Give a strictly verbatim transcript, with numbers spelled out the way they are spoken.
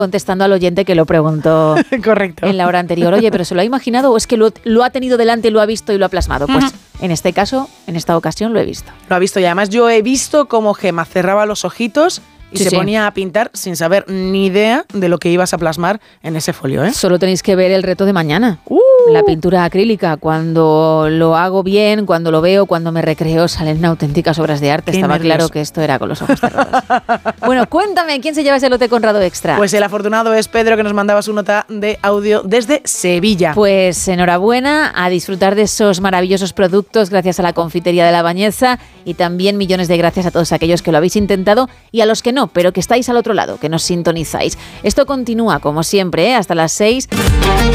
contestando al oyente que lo preguntó Correcto. en la hora anterior. Oye, ¿pero se lo ha imaginado o es que lo, lo ha tenido delante, lo ha visto y lo ha plasmado? Pues uh-huh. en este caso, en esta ocasión, lo he visto. Lo ha visto y además yo he visto cómo Gemma cerraba los ojitos y sí, se sí. ponía a pintar sin saber ni idea de lo que ibas a plasmar en ese folio, ¿eh? Solo tenéis que ver el reto de mañana. Uh. La pintura acrílica. Cuando lo hago bien, cuando lo veo, cuando me recreo, salen auténticas obras de arte. Qué Estaba nervios. claro que esto era con los ojos cerrados. Bueno, cuéntame, ¿quién se lleva ese lote Conrado Extra? Pues el afortunado es Pedro, que nos mandaba su nota de audio desde Sevilla. Pues enhorabuena, a disfrutar de esos maravillosos productos gracias a la confitería de La Bañeza y también millones de gracias a todos aquellos que lo habéis intentado y a los que no, pero que estáis al otro lado, que nos sintonizáis. Esto continúa como siempre, ¿eh? Hasta las seis.